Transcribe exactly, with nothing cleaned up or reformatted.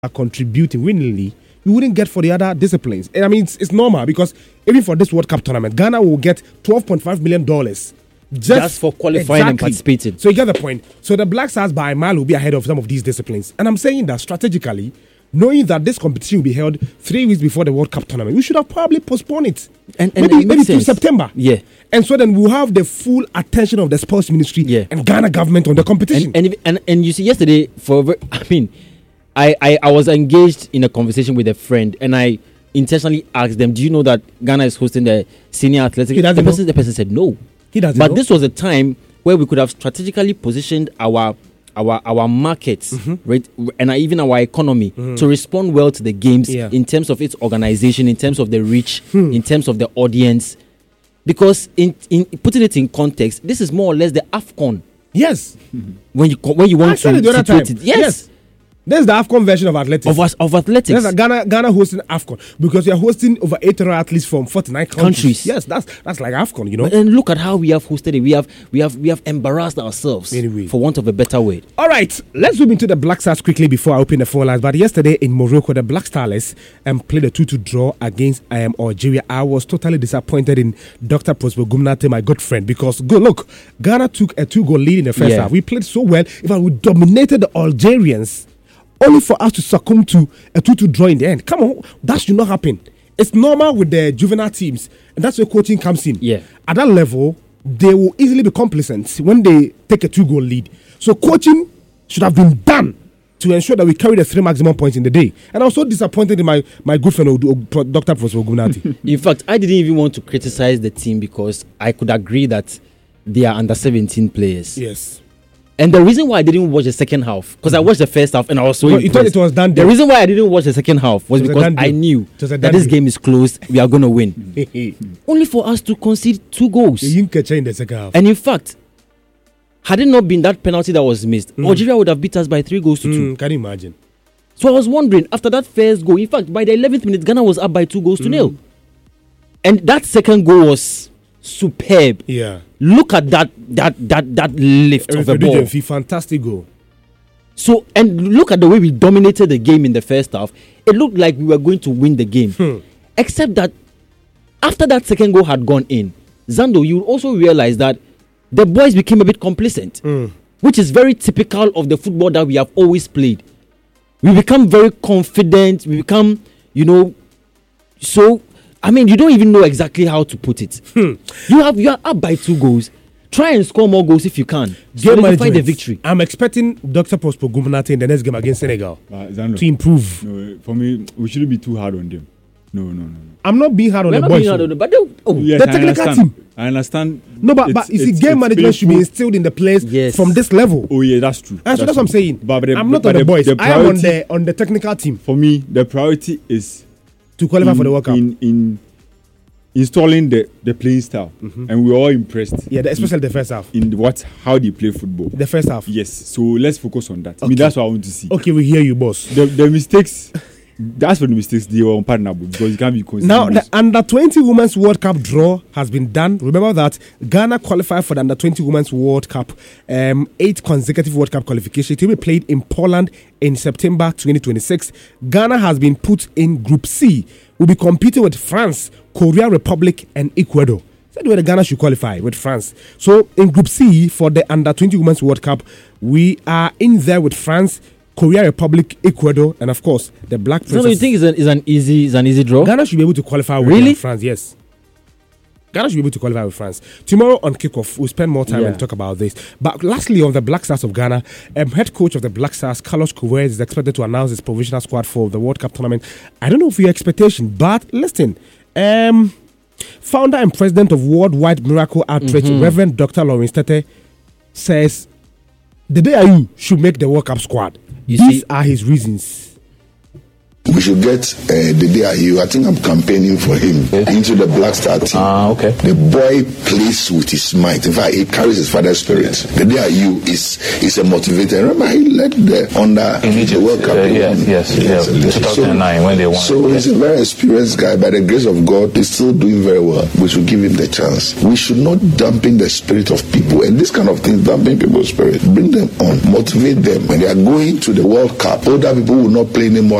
are contributing willingly, you wouldn't get for the other disciplines. And I mean, it's, it's normal because even for this World Cup tournament, Ghana will get twelve point five million dollars. Just, just for qualifying exactly. and participating. So you get the point. So the Black Stars by a mile will be ahead of some of these disciplines. And I'm saying that strategically, knowing that this competition will be held three weeks before the World Cup tournament, we should have probably postponed it. And, and maybe it maybe to September. Yeah. And so then we'll have the full attention of the sports ministry yeah. and Ghana government on the competition. And and, if, and and you see, yesterday, for I mean, I, I, I was engaged in a conversation with a friend, and I intentionally asked them, do you know that Ghana is hosting the senior athletics? The person, the person said no. He doesn't but know. This was a time where we could have strategically positioned our our our markets, mm-hmm. right, and even our economy mm-hmm. to respond well to the games yeah. in terms of its organization, in terms of the reach, hmm. in terms of the audience. Because in, in putting it in context, this is more or less the AFCON. Yes. Mm-hmm. When you when you want to situate it, yes. yes. There's the AFCON version of athletics. Of, us, of athletics. There's a Ghana, Ghana hosting AFCON because you're hosting over eight hundred athletes from forty-nine countries. countries. Yes, that's that's like AFCON, you know. And look at how we have hosted it. We have we have we have embarrassed ourselves, anyway. for want of a better word. All right, let's zoom into the Black Stars quickly before I open the phone lines. But yesterday in Morocco, the Black Stars um, played a two two draw against um, Algeria. I was totally disappointed in Doctor Prosper Gumnati, my good friend, because go look, Ghana took a two goal lead in the first yeah. half. We played so well. In fact, we dominated the Algerians, only for us to succumb to a two two draw in the end. Come on, that should not happen. It's normal with the juvenile teams, and that's where coaching comes in. Yeah. At that level, they will easily be complacent when they take a two-goal lead. So coaching should have been done to ensure that we carry the three maximum points in the day. And I was so disappointed in my, my good friend, Doctor Professor Ogunati. In fact, I didn't even want to criticize the team because I could agree that they are under seventeen players. Yes. And the reason why I didn't watch the second half, because mm-hmm. I watched the first half and I was so well, you thought it was done The reason why I didn't watch the second half was, was because I knew that this game is closed. We are going to win. Only for us to concede two goals. You didn't catch in the second half. And in fact, had it not been that penalty that was missed, mm. Algeria would have beat us by three goals to mm, two. Can you imagine? So I was wondering, after that first goal, in fact, by the eleventh minute, Ghana was up by two goals mm. to nil. And that second goal was superb. Yeah. Look at that that that that lift of the ball. Fantastic goal. So, and look at the way we dominated the game in the first half. It looked like we were going to win the game. Hmm. Except that after that second goal had gone in, Zando, you also realize that the boys became a bit complacent, mm. which is very typical of the football that we have always played. We become very confident. We become, you know, so... I mean, you don't even know exactly how to put it. Hmm. You have you are up by two goals. Try and score more goals if you can. Solidify the victory. I'm expecting Doctor Prosper Gumnati in the next game against Senegal uh, to improve. No, for me, we shouldn't be too hard on them. No, no, no. no. I'm not being hard on We're the not boys. Being hard on them, but they, oh, yes, the technical I team. I understand. No, but, but you see, game management should be instilled in the players yes. from this level. Oh yeah, that's true. And that's so that's what I'm saying. But the, I'm not but on the, the boys. The I am on the on the technical team. For me, the priority is to qualify in, for the World Cup. In, in installing the, the playing style, mm-hmm. and we were all impressed. Yeah, especially in, the first half. In what how they play football. The first half. Yes. So let's focus on that. Okay. I mean, that's what I want to see. Okay, we hear you, boss. The the mistakes. That's for the mistakes they were unpardonable because you can't be consistent. Now, the under twenty Women's World Cup draw has been done. Remember that Ghana qualified for the under twenty Women's World Cup, um, eight consecutive World Cup qualification. It will be played in Poland in September twenty twenty-six. Ghana has been put in Group C. We'll be competing with France, Korea Republic, and Ecuador. That's where the Ghana should qualify with France. So in Group C for the under twenty Women's World Cup, we are in there with France, Korea Republic, Ecuador, and of course the Black Princess. So you think it's an, it's an easy it's an easy draw? Ghana should be able to qualify with really? France. Yes, Ghana should be able to qualify with France. Tomorrow on kickoff, we'll spend more time yeah. and talk about this. But lastly, on the Black Stars of Ghana, um, head coach of the Black Stars, Carlos Queiroz, is expected to announce his provisional squad for the World Cup tournament. I don't know if your expectation, but listen, um, founder and president of Worldwide Miracle Outreach, mm-hmm. Reverend Doctor Lawrence Tete, says the D I U should make the World Cup squad. You These see, are his reasons. We should get uh, the day you. I think I'm campaigning for him yes. into the Black Star team. Ah, uh, okay. The boy plays with his might. In fact, he carries his father's spirit. The day you is is a motivator. Remember, he led the under the World Cup. Uh, yes, yes, yes. yes. two thousand nine so, when they won. So he's a very experienced guy. By the grace of God, he's still doing very well. We should give him the chance. We should not dampen the spirit of people. And this kind of thing, dampen people's spirit. Bring them on, motivate them. When they are going to the World Cup, older people will not play anymore.